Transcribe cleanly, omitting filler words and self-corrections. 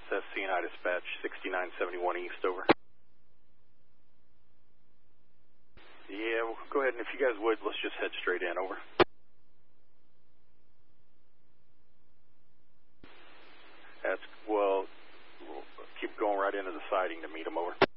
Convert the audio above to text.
ISS CNI dispatch 6971 East, over. Yeah, well, go ahead, and if you guys would, let's just head straight in, over. Well, keep going right into the siding to meet them, over.